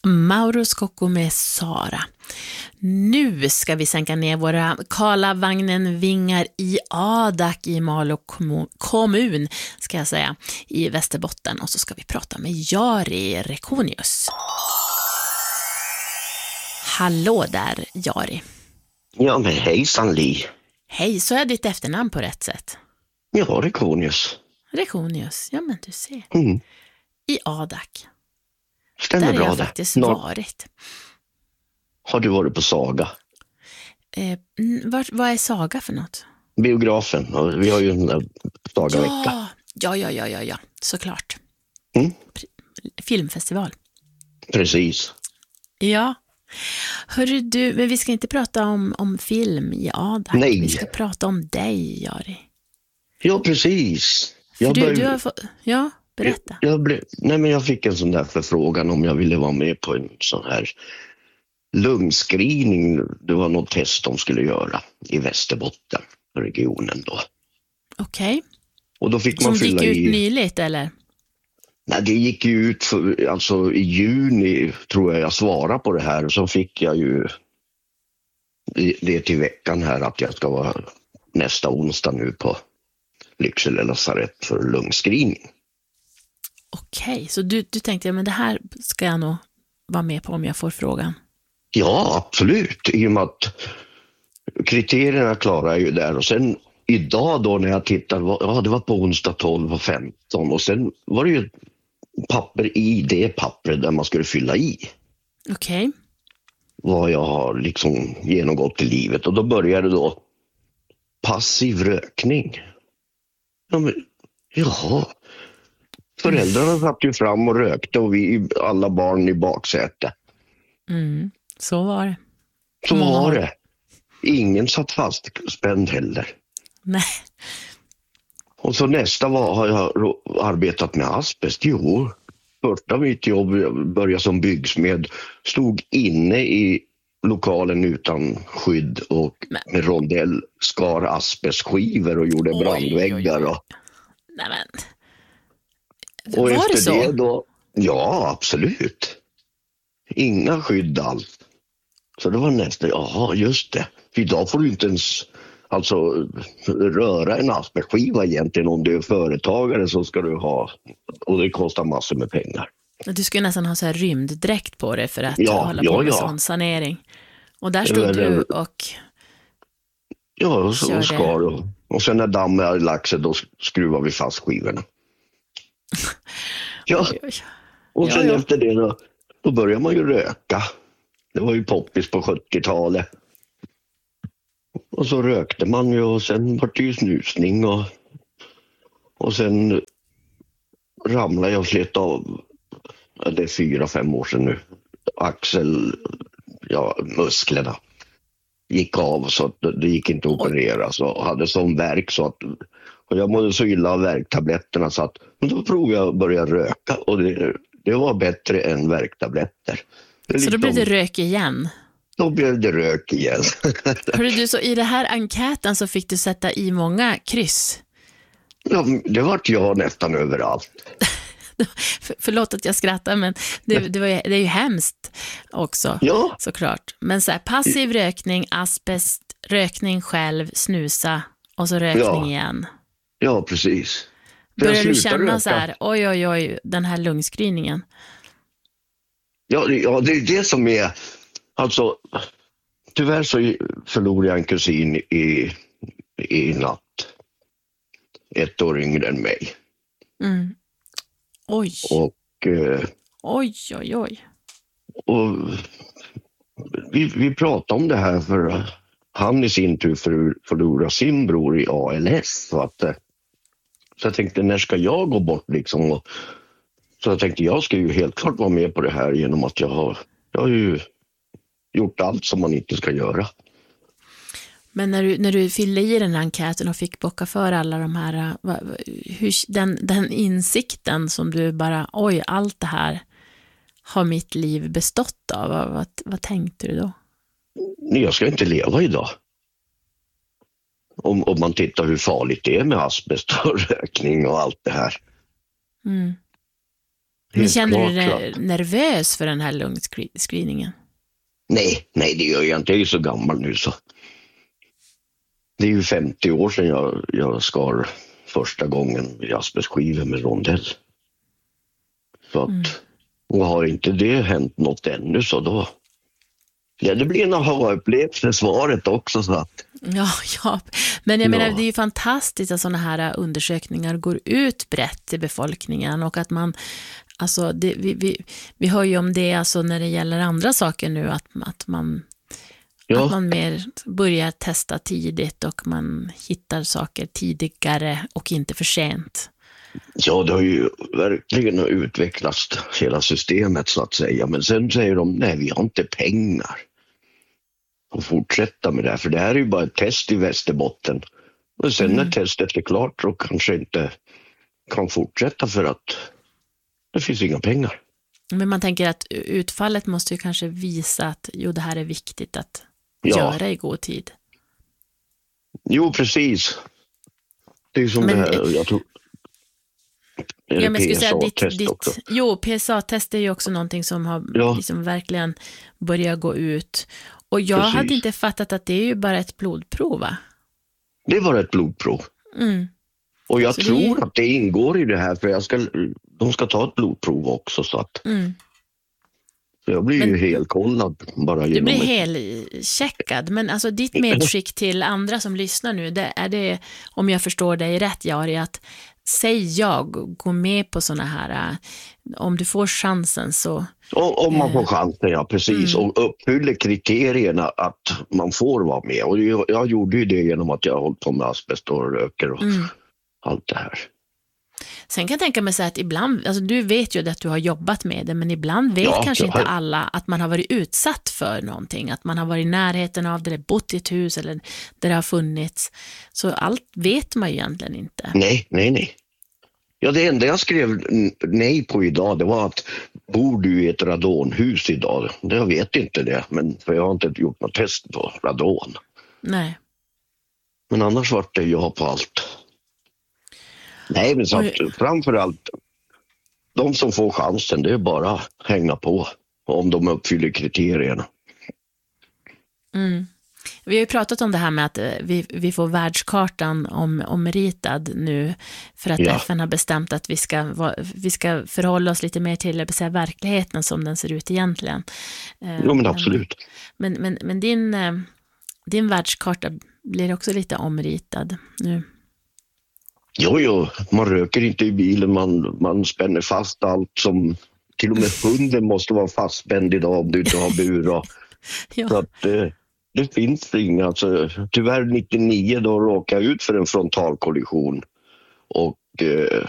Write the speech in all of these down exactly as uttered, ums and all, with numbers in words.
Mauro Scocco med Sara. Nu ska vi sänka ner våra Karlavagnen vingar i Adak i Malå kommun, ska jag säga, i Västerbotten. Och så ska vi prata med Jari Rekonius. Hallå där, Jari. Ja, men hejsan Li. Hej, så är ditt efternamn på rätt sätt? Ja, Rekonius. Rekonius, ja men du ser. Mm. I Adak. Stämmer där bra har jag det. faktiskt Nå- varit. Har du varit på Saga? Eh, vad, vad är Saga för något? Biografen. Vi har ju en där Saga-vecka. Ja, ja, ja, ja, ja, ja. såklart. Mm. Filmfestival. Precis. Ja. Hörru du, men vi ska inte prata om, om film i Adak. Nej. Vi ska prata om dig, Jari. Ja, precis. För Jag du, bör- du har fått... Ja, berätta. jag, jag, blev... Nej, men jag fick en sån där förfrågan om jag ville vara med på en sån här lungscreening. Det var något test de skulle göra i Västerbotten, regionen då. Okej. Och då fick man Som gick fylla ut i... nyligt, eller? Nej, det gick ju ut för, alltså i juni tror jag jag svarade på det här, och så fick jag ju det till veckan här att jag ska vara nästa onsdag nu på Lycksele lasarett för lungscreening. Okej, så du, du tänkte, ja, men det här ska jag nog vara med på om jag får frågan. Ja, absolut. I och med att kriterierna klarar jag ju där. Och sen idag då när jag tittar, ja det var på onsdag tolv och femton. Och sen var det ju papper i det pappret där man skulle fylla i. Okej. Vad jag har liksom genomgått i livet. Och då började då passiv rökning. Ja, men, jaha. Föräldrarna satt ju fram och rökte och vi alla barn i baksäte. Mm, så var det. Så Mm. var det. Ingen satt fastspänd heller. Nej. Och så nästa var, har jag ro- arbetat med asbest. Jo, första mitt jobb, jag började som byggsmed, stod inne i lokalen utan skydd och Men- med rondell skar asbestskivor och gjorde Oj, brandväggar. oj, oj. Och, Nej, men. och Var efter det så? det då, ja absolut. Inga skydd alls. Så det var nästa, jaha just det. För idag får du inte ens alltså röra en asbestskiva egentligen. Om du är företagare så ska du ha, och det kostar massor med pengar. Du skulle nästan ha så här rymddräkt på dig för att Ja, hålla ja, på med ja. sån sanering. Och där Det stod var du det. och... Ja, och, så, Kör det. och skar och, och sen när dammen hade lagt sig då skruvar vi fast skivorna. Ja, Oj, oj. och Ja, sen ja. efter det då, då börjar man ju röka. Det var ju poppis på sjuttiotalet. Och så rökte man ju och sen var det ju snusning och, och sen ramlade jag och slet av, ja, det är fyra, fem år sedan nu, axel, ja musklerna gick av så att det gick inte att operera, så hade sån värk så att, och jag mådde så illa av värktabletterna så att, men då provade jag att börja röka och det, det var bättre än värktabletter. Det är Så då blev det liksom- rök igen. Då blev det rök igen. Hörru du, så i det här enkäten så fick du sätta i många kryss. Ja, det vart jag nästan överallt. För, förlåt att jag skrattar, men det, det, var, ju- det är ju hemskt också, Ja, såklart. Men så här, passiv rökning, asbest, rökning själv, snusa och så rökning Ja. igen. ja precis. För jag Börjar du slutade känna röka. så här, oj oj oj, den här lungscreeningen? Ja, det, ja, det är det som är, alltså, tyvärr så förlorade jag en kusin i, i natt. Ett år yngre än mig. Mm. Oj, Och, eh, oj, oj, oj. och vi, vi pratade om det här för han i sin tur för, förlorade sin bror i A L S. Så, att, eh, så jag tänkte, när ska jag gå bort liksom? Och, så jag tänkte, jag ska ju helt klart vara med på det här genom att jag har, jag har ju gjort allt som man inte ska göra. Men när du, när du fyllde i den här enkäten och fick bocka för alla de här, va- va- hur, den, den insikten som du bara, oj, allt det här har mitt liv bestått av, vad, vad, vad tänkte du då? Nej, jag ska inte leva idag. Om, om man tittar hur farligt det är med asbest och rökning och allt det här. Mm. Men Helt känner klart du så dig att- nervös för den här lungscreeningen? Nej, nej det gör jag inte. Jag är så gammal nu så. Det är ju femtio år sedan jag, jag skar första gången asbestskivor med rondell. Så att, Mm. och har inte det hänt något ännu så då... Ja, det blir en aha-upplevelse svaret också så att... Ja, ja. Men jag Ja. menar, det är ju fantastiskt att sådana här undersökningar går ut brett till befolkningen och att man, alltså det, vi, vi, vi hör ju om det alltså när det gäller andra saker nu, att, att, man, Ja. att man mer börjar testa tidigt och man hittar saker tidigare och inte för sent. Ja, det har ju verkligen utvecklats hela systemet så att säga. Men sen säger de, nej vi har inte pengar att fortsätta med det här. För det här är ju bara ett test i Västerbotten. Och sen Mm. när testet är klart så kanske inte kan fortsätta för att det finns inga pengar. Men man tänker att utfallet måste ju kanske visa att jo, det här är viktigt att Ja. göra i god tid. Jo, precis. Det är ju som Men- det här, jag tror... Är Ja, det men jag skulle säga ditt, P S A-test ditt, också? jo, P S A-test är ju också någonting som har Ja. liksom verkligen börjat gå ut. Och jag Precis. hade inte fattat att det är ju bara ett blodprov, va? Det var ett blodprov. Mm. Och jag Så det tror är- att det ingår i det här för jag ska, de ska ta ett blodprov också så att Mm. så jag blir Men- ju helkollad bara Du genom blir ett- helcheckad, men alltså ditt medskick till andra som lyssnar nu, det är det, om jag förstår dig rätt, Jari, att säg jag, gå med på såna här, äh, om du får chansen så, Och, om man får Eh. chansen, ja precis. Mm. Och uppfyller kriterierna att man får vara med. Och jag, jag gjorde ju det genom att jag har hållit på med asbest och röker och mm. allt det här. Sen kan jag tänka mig så här att ibland, alltså du vet ju att du har jobbat med det, men ibland vet Ja, kanske jag har- inte alla att man har varit utsatt för någonting, att man har varit i närheten av det, eller bott i ett hus eller där det har funnits. Så allt vet man ju egentligen inte. Nej, nej, nej. Ja, det enda jag skrev n- nej på idag det var att bor du i ett radonhus idag? Det jag vet inte det, men för jag har inte gjort något test på radon. Nej. Men annars var det ja på allt. Nej, men så att, Oj. framförallt de som får chansen, det är bara att hänga på om de uppfyller kriterierna. Mm. Vi har ju pratat om det här med att eh, vi, vi får världskartan om, omritad nu för att Ja. F N har bestämt att vi ska, va- vi ska förhålla oss lite mer till, jag vill säga, verkligheten som den ser ut egentligen. Eh, Jo, men absolut. Men, men, men din, eh, din världskarta blir också lite omritad nu. Jo, jo, man röker inte i bilen, man, man spänner fast allt som... Till och med hunden måste vara fastspänd idag om du inte har bur. Och, så Ja. att eh, det finns inga. Alltså, tyvärr nittionio då råkade jag ut för en frontalkollision. Och eh,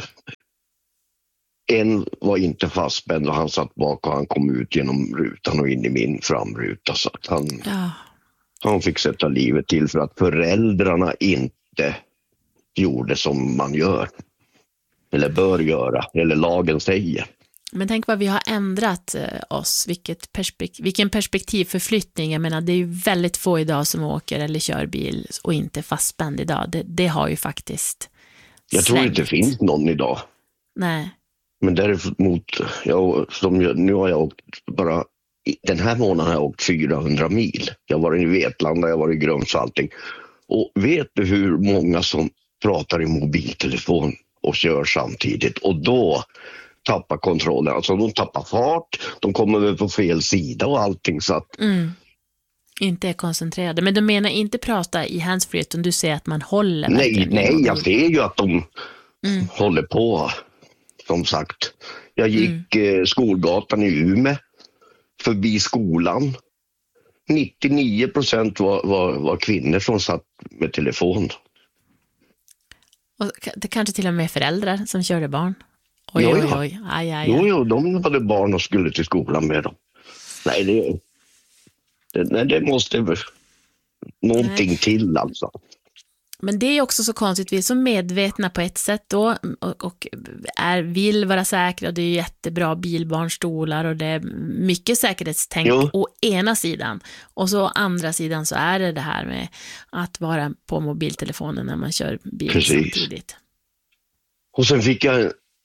en var inte fastspänd och han satt bak och han kom ut genom rutan och in i min framruta. Så att han, Ja. han fick sätta livet till för att föräldrarna inte gjorde som man gör. Eller bör göra, eller lagen säger. Men tänk vad vi har ändrat eh, oss, vilket perspek- vilken perspektivförflyttning. Jag menar, det är ju väldigt få idag som åker eller kör bil och inte är fastspänd idag. Det, det har ju faktiskt Jag tror inte det svängt. finns någon idag. Nej. Men däremot, jag, som jag, nu har jag åkt bara, i- den här månaden har jag åkt fyrahundra mil. Jag har varit i Vetlanda, jag har varit i Grums och allting. Och vet du hur många som pratar i mobiltelefon och kör samtidigt? Och då tappar kontrollen. Alltså de tappar fart, de kommer väl på fel sida och allting. Så att, Mm. Inte är koncentrerade. Men du menar inte prata i handsfree, utan du säger att man håller nej, verkligen i nej, mobil. jag ser ju att de Mm. håller på. Som sagt, jag gick eh, Skolgatan i Umeå förbi skolan. nittionio procent var, var, var kvinnor som satt med telefon. Och det kanske till och med föräldrar som körde barn. Oj, Ja, oj, ja. oj. Aj, aj, Jo, aj. jo, de hade barn och skulle till skolan med dem. Nej, det, det, nej, det måste väl någonting Nej. till alltså. Men det är också så konstigt, vi är så medvetna på ett sätt då och, och är, vill vara säkra, och det är jättebra bilbarnstolar och det är mycket säkerhetstänk Jo. å ena sidan, och så å andra sidan så är det det här med att vara på mobiltelefonen när man kör bil Precis. samtidigt. Och sen fick jag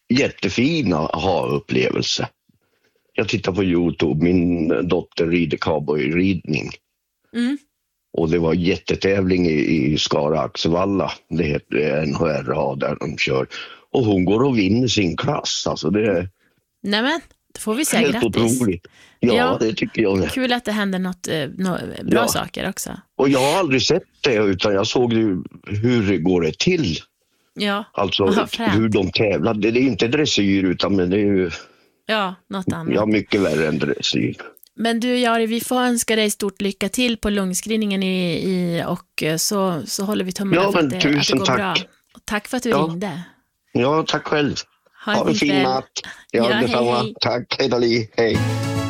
jättefina aha-upplevelse. Jag tittar på YouTube, min dotter rider cowboyridning. Mm. Och det var jättetävling i, i Skara Axevalla. Det heter N H R A där de kör. Och hon går och vinner sin klass. Alltså det är Nämen, då får vi säga helt grattis. otroligt. Ja, Ja. det tycker jag. Kul att det händer något eh, nå- bra Ja. saker också. Och jag har aldrig sett det, utan jag såg ju hur det går det till. Ja, Alltså Vad fränt. hur de tävlar. Det är inte dressyr, utan men det är ju ja något annat. ja, mycket värre än dressyr. Men du Jari, vi får önska dig stort lycka till på lungskrinningen i, i, och eh, så, så håller vi tummarna Ja, för men att det, att det tusen går tack. bra. Och tack för att du Ja. ringde. Ja, tack själv. Ha en Ha en fin fin kväll. natt. Ja, Ja, detsamma. hej. Tack, hej då, Li. Hej.